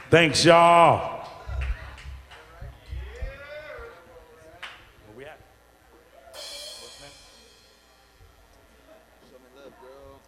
Thanks, y'all. Where we at? What's next? Show me love, girl.